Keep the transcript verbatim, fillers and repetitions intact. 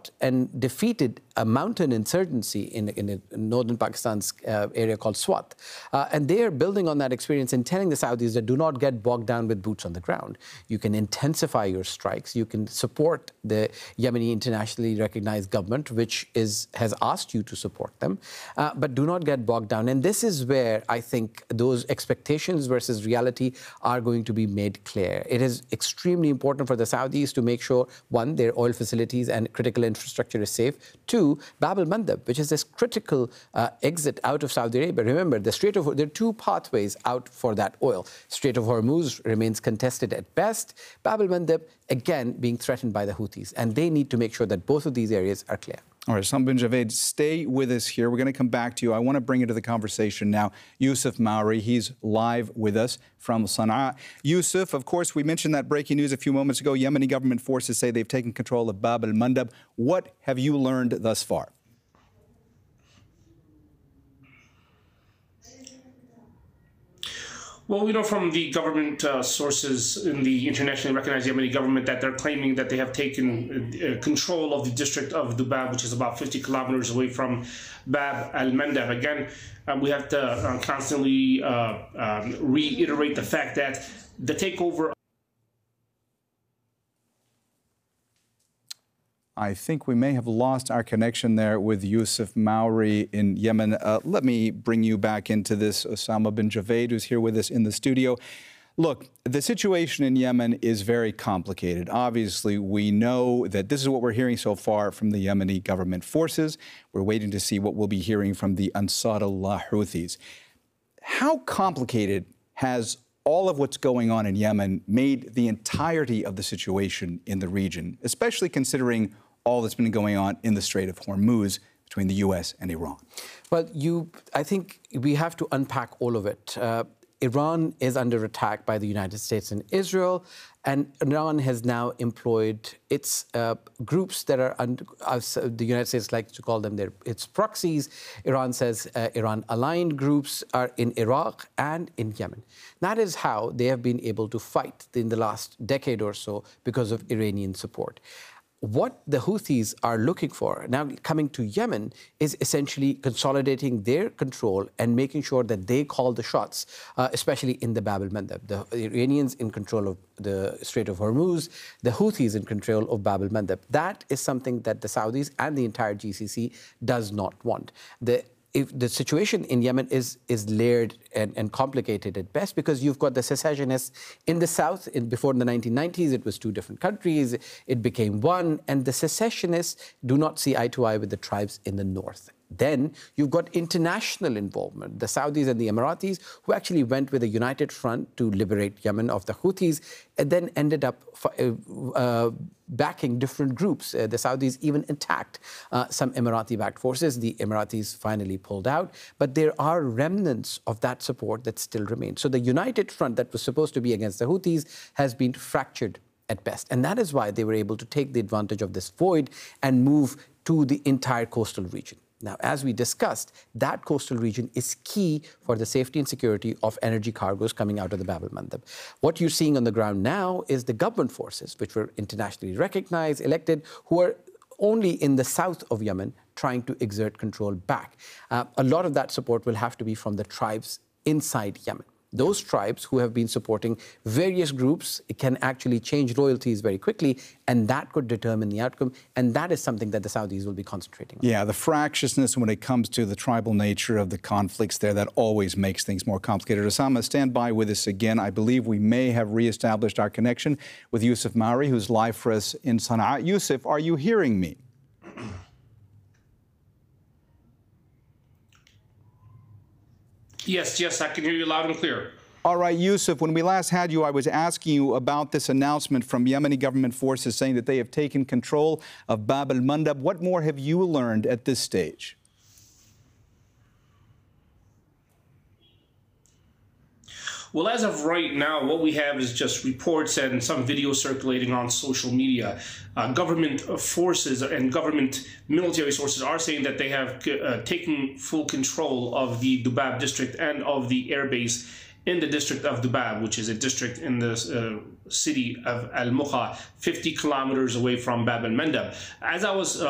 fought and defeated a mountain insurgency in, in, in northern Pakistan's uh, area called Swat. Uh, and they are building on that experience and telling the Saudis that do not get bogged down with boots on the ground. You can intensify your strikes. You can support the Yemeni internationally recognized government, which is has asked you to support them, uh, but do not get bogged down. And this is where I think those expectations versus reality are going to be made clear. It is extremely important for the Saudis to make sure, one, their oil facilities and critical infrastructure is safe. Two, Bab el-Mandab, which is this critical uh, exit out of Saudi Arabia. Remember, the Strait of there are two pathways out for that oil. Strait of Hormuz remains contested at best. Bab el-Mandab, again, being threatened by the Houthis. And they need to make sure that both of these areas are clear. All right, Osama bin Javed, stay with us here. We're going to come back to you. I want to bring into the conversation now Yusuf Mawry. He's live with us from Sana'a. Yusuf, of course, we mentioned that breaking news a few moments ago. Yemeni government forces say they've taken control of Bab el-Mandab. What have you learned thus far? Well, we know from the government uh, sources in the internationally recognized Yemeni government that they're claiming that they have taken uh, control of the district of Dubab, which is about fifty kilometers away from Bab el-Mandab. Again, uh, we have to uh, constantly uh, um, reiterate the fact that the takeover. I think we may have lost our connection there with Yusuf Mawry in Yemen. Uh, let me bring you back into this, Osama bin Javed, who's here with us in the studio. Look, the situation in Yemen is very complicated. Obviously, we know that this is what we're hearing so far from the Yemeni government forces. We're waiting to see what we'll be hearing from the Ansarullah Houthis. How complicated has all of what's going on in Yemen made the entirety of the situation in the region, especially considering all that's been going on in the Strait of Hormuz between the U S and Iran? Well, you, I think we have to unpack all of it. Uh, Iran is under attack by the United States and Israel, and Iran has now employed its uh, groups that are under, uh, the United States likes to call them their, its proxies. Iran says uh, Iran-aligned groups are in Iraq and in Yemen. That is how they have been able to fight in the last decade or so because of Iranian support. What the Houthis are looking for, now coming to Yemen, is essentially consolidating their control and making sure that they call the shots, uh, especially in the Bab el-Mandab. The Iranians in control of the Strait of Hormuz, the Houthis in control of Bab el-Mandab. That is something that the Saudis and the entire G C C does not want. The If the situation in Yemen is, is layered and, and complicated at best, because you've got the secessionists in the south. In, before in the nineteen nineties, it was two different countries. It became one. And the secessionists do not see eye to eye with the tribes in the north. Then you've got international involvement, the Saudis and the Emiratis, who actually went with a united front to liberate Yemen of the Houthis, and then ended up uh, uh, backing different groups. Uh, the Saudis even attacked uh, some Emirati-backed forces. The Emiratis finally pulled out. But there are remnants of that support that still remain. So the united front that was supposed to be against the Houthis has been fractured at best. And that is why they were able to take the advantage of this void and move to the entire coastal region. Now, as we discussed, that coastal region is key for the safety and security of energy cargoes coming out of the Bab el-Mandab. What you're seeing on the ground now is the government forces, which were internationally recognized, elected, who are only in the south of Yemen trying to exert control back. Uh, a lot of that support will have to be from the tribes inside Yemen. Those tribes who have been supporting various groups can actually change loyalties very quickly, and that could determine the outcome. And that is something that the Saudis will be concentrating on. Yeah, the fractiousness when it comes to the tribal nature of the conflicts there, that always makes things more complicated. Osama, stand by with us again. I believe we may have reestablished our connection with Yusuf Mawry, who's live for us in Sana'a. Yusuf, are you hearing me? Yes, yes, I can hear you loud and clear. All right, Yusuf, when we last had you, I was asking you about this announcement from Yemeni government forces saying that they have taken control of Bab el-Mandab. What more have you learned at this stage? Well, as of right now, what we have is just reports and some video circulating on social media. Uh, government forces and government military sources are saying that they have uh, taken full control of the Dubab district and of the airbase in the district of Dubab, which is a district in the uh, city of Al-Mukha, fifty kilometers away from Bab el-Mandab. As I was uh,